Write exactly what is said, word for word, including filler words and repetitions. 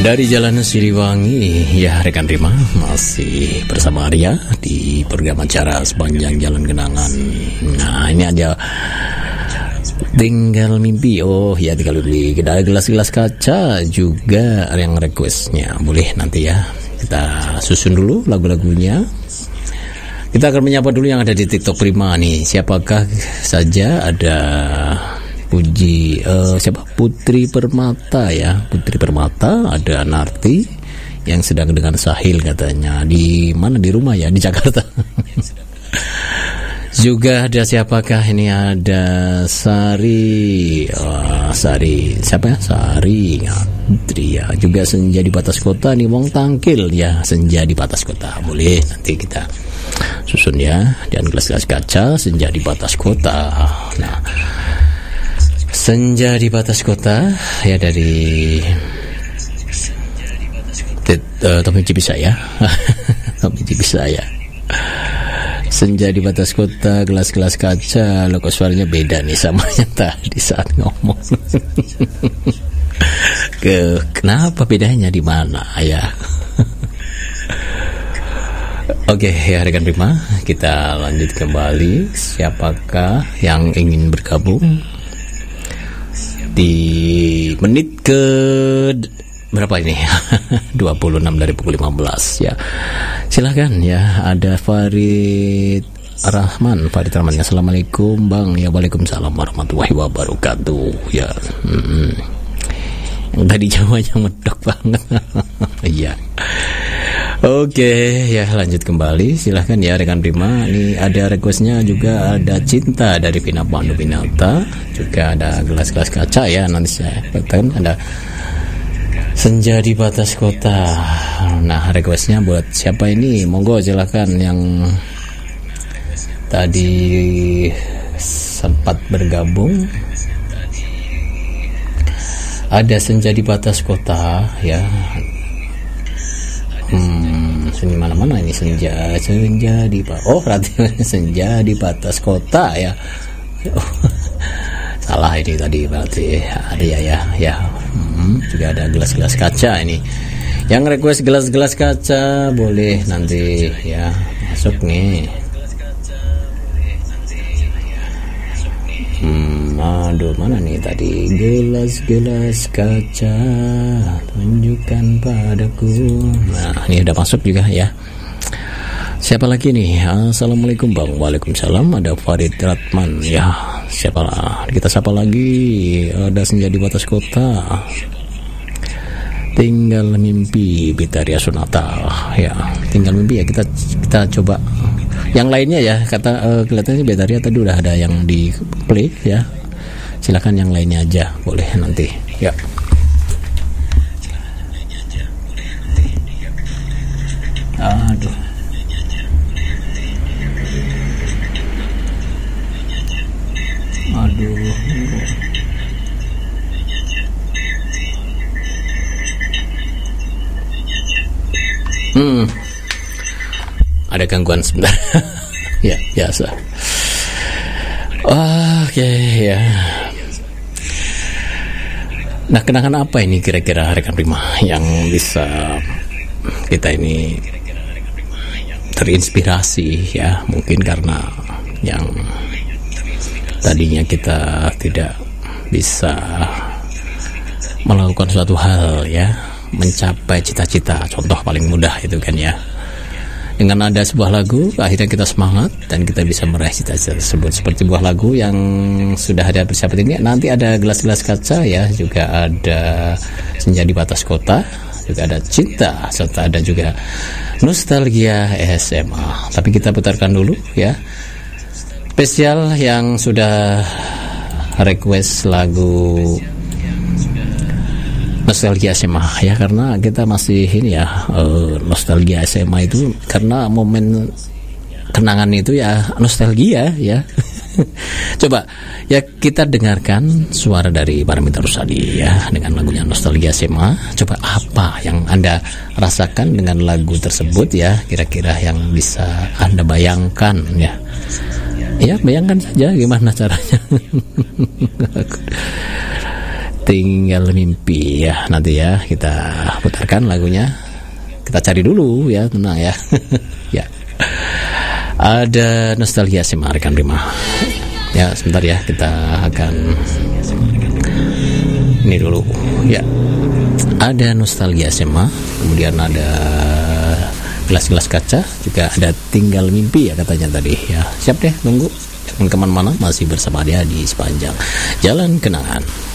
Dari Jalan Siliwangi, ya rekan Rima, masih bersama Arya di program acara Sepanjang Jalan Kenangan. Nah, ini ada Tinggal Mimpi. Oh ya, tinggal beli gelas-gelas kaca juga yang requestnya. Boleh nanti ya, kita susun dulu lagu-lagunya. Kita akan menyapa dulu yang ada di TikTok Prima nih. Siapakah saja? Ada Puji uh, siapa Putri Permata ya, Putri Permata, ada Narti yang sedang dengan Sahil katanya. Di mana? Di rumah ya, di Jakarta. Juga ada siapakah ini? Ada Sari, oh, Sari siapa ya? Sari Putri ya. Juga Senja di Batas Kota nih, Wong Tangkil ya, Senja di Batas Kota. Boleh nanti kita susun ya. Dan gelas-gelas kaca, Senja di Batas Kota. Nah, Senja di Batas Kota ya, dari Tommy Cipisa ya. Tommy Cipisa ya. Senja di Batas Kota, gelas-gelas kaca. Loh, kok suaranya beda nih sama yang tadi saat ngomong. Ke kenapa bedanya di mana ya? Oke ya rekan Prima, kita lanjut kembali. Siapakah yang ingin bergabung di menit ke berapa ini? dua puluh enam dari pukul lima belas ya. Silahkan ya. Ada Farid Rahman, Farid Rahman ya. Assalamualaikum Bang ya. Waalaikumsalam warahmatullahi wabarakatuh ya. Hmm. Yang tadi Jawanya medok banget. Iya. Oke ya, lanjut kembali. Silahkan ya rekan Prima. Ini ada requestnya juga, ada Cinta dari Vina Pandu Pinata. Juga ada gelas-gelas kaca ya. Nanti saya katakan ada Senja di Batas Kota. Nah, requestnya buat siapa ini? Monggo silahkan yang tadi sempat bergabung. Ada Senja di Batas Kota ya. Hmm, seni mana-mana ini senja, senja di oh berarti Senja di Batas Kota ya. Oh, salah ini tadi berarti ada ya ya ya. Hmm, juga ada gelas-gelas kaca ini. Yang request gelas-gelas kaca boleh nanti ya masuk nih. Hmm, aduh mana nih tadi gelas-gelas kaca tunjukkan padaku. Nah ini udah masuk juga ya. Siapa lagi nih? Assalamualaikum Bang. Waalaikumsalam. Ada Farid Ratman ya. Siapa lah? Kita siapa lagi? Ada Senja di Batas Kota, Tinggal Mimpi, Bitaria Sunata ya. Tinggal Mimpi ya. Kita kita coba yang lainnya ya. Kata uh, kelihatannya Bitaria tadi udah ada yang di play ya. Silakan yang lainnya aja boleh nanti ya. Aduh. Aduh. Hmm. Ada gangguan sebentar. Ya, biasa. Oke okay, ya. Nah, kenangan apa ini kira-kira rekan Prima yang bisa kita ini terinspirasi ya? Mungkin karena yang tadinya kita tidak bisa melakukan suatu hal ya, mencapai cita-cita. Contoh paling mudah itu kan ya, dengan ada sebuah lagu akhirnya kita semangat dan kita bisa meraih cita-cita tersebut. Seperti buah lagu yang sudah ada persiapan ini. Nanti ada gelas-gelas kaca ya, juga ada Senja di Batas Kota, juga ada Cinta, serta ada juga Nostalgia S M A. Tapi kita putarkan dulu ya, spesial yang sudah request lagu Nostalgia S M A ya, karena kita masih ini ya, uh, Nostalgia S M A itu karena momen kenangan itu ya nostalgia ya. Coba ya kita dengarkan suara dari Paramitha Rusady ya dengan lagunya Nostalgia S M A. Coba apa yang Anda rasakan dengan lagu tersebut ya, kira-kira yang bisa Anda bayangkan ya. Ya bayangkan saja gimana caranya. Tinggal Mimpi ya, nanti ya kita putarkan lagunya. Kita cari dulu ya, tenang ya. Ya. Ada Nostalgia S M A rekan Rima. Ya, sebentar ya, kita akan ini dulu ya. Ada Nostalgia S M A, kemudian ada Gelas-gelas kaca, juga ada Tinggal Mimpi ya katanya tadi ya. Siap deh, tunggu. Jangan kemana-mana, masih bersama dia di sepanjang Jalan Kenangan.